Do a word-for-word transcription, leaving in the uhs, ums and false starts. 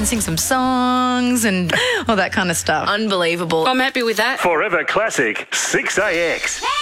sing some songs and all that kind of stuff. Unbelievable. I'm happy with that. Forever Classic six A X.